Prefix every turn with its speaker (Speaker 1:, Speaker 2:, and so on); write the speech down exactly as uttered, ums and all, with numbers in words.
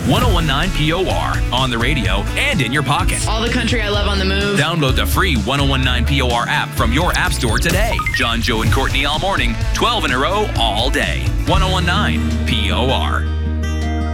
Speaker 1: one oh one nine P O R on the radio and in your pocket.
Speaker 2: All the country I love on the move.
Speaker 1: Download the free one oh one nine P O R app from your app store today. John, Joe, and Courtney all morning, twelve in a row all day. one oh one nine P O R.